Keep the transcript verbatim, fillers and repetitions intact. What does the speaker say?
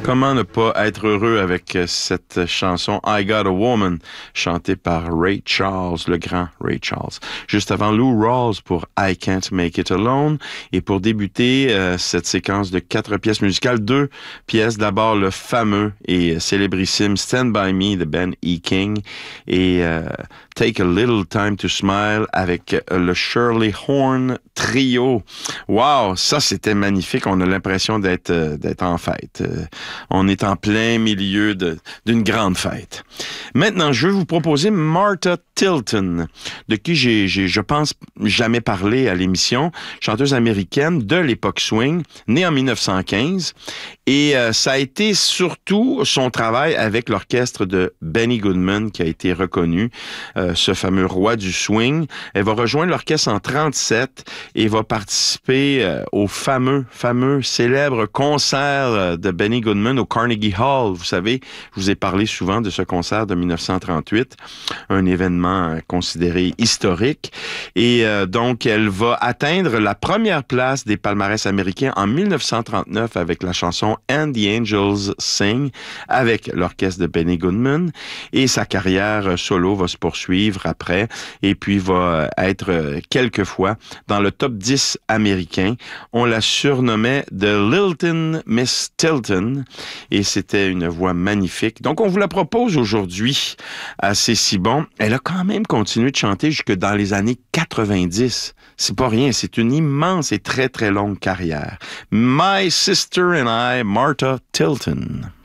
Comment ne pas être heureux avec cette chanson I Got a Woman, chantée par Ray Charles, le grand Ray Charles. Juste avant Lou Rawls pour I Can't Make It Alone. Et pour débuter euh, cette séquence de quatre pièces musicales, deux pièces. D'abord le fameux et célébrissime Stand By Me de Ben E. King et euh, Take a Little Time to Smile avec le Shirley Horn Trio. Wow, ça c'était magnifique. On a l'impression d'être euh, d'être en fête. Euh, on est en plein milieu de, d'une grande fête. Maintenant, je vais vous proposer Martha Tilton, de qui j'ai, j'ai, je pense, jamais parlé à l'émission, chanteuse américaine de l'époque swing, née en dix-neuf cent quinze. Et euh, ça a été surtout son travail avec l'orchestre de Benny Goodman qui a été reconnu, euh, ce fameux roi du swing. Elle va rejoindre l'orchestre en trente-sept et va participer euh, au fameux, fameux, célèbre concert de Benny Goodman au Carnegie Hall. Vous savez, je vous ai parlé souvent de ce concert de dix-neuf cent trente-huit, un événement considéré historique. Et euh, donc, elle va atteindre la première place des palmarès américains en dix-neuf cent trente-neuf avec la chanson And the Angels Sing avec l'orchestre de Benny Goodman. Et sa carrière solo va se poursuivre après et puis va être quelquefois dans le top dix américain. On la surnommait The Lilton Miss Tilton et c'était une voix magnifique. Donc, on vous la propose aujourd'hui à C'est si bon. Elle a quand même continué de chanter jusque dans les années quatre-vingt-dix. C'est pas rien, c'est une immense et très, très longue carrière. My Sister and I, Martha Tilton.